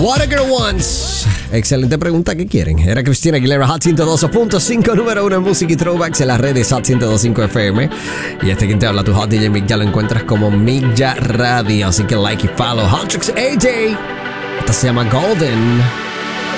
What a Girl Wants. Excelente pregunta, ¿qué quieren? Era Cristina Aguilera, Hot 102.5, número 1 en música y throwbacks en las redes Hot 102.5 FM. Y quien te habla, tu Hot DJ Mick, ya lo encuentras como Mick Ya Radio. Así que like y follow. Hot Tricks AJ. Esta se llama Golden.